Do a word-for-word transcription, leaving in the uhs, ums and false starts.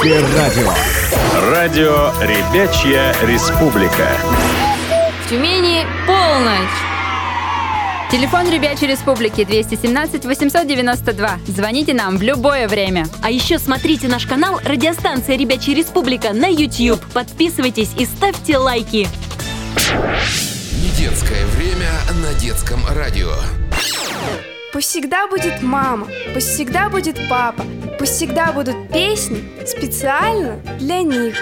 Русское радио. Радио «Ребячья республика». В Тюмени полночь. Телефон Ребячей Республики двести семнадцать восемьсот девяносто два. Звоните нам в любое время. А еще смотрите наш канал «Радиостанция Ребячая Республика» на YouTube. Подписывайтесь и ставьте лайки. Недетское время на детском радио. Пусть всегда будет мама, пусть всегда будет папа, пусть всегда будут песни специально для них.